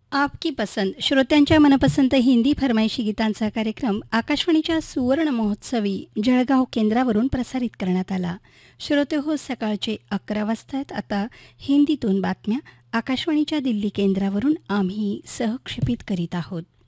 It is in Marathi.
आपकी पसंत श्रोत्यांच्या मनपसंत हिंदी फरमाईशी गीतांचा कार्यक्रम आकाशवाणीच्या सुवर्ण महोत्सवी जळगाव केंद्रावरून प्रसारित करण्यात आला. श्रोते हो, सकाळचे 11 वाजतायत. आता हिंदीतून बातम्या आकाशवाणीच्या दिल्ली केंद्रावरून आम्ही सहक्षेपित करीत आहोत.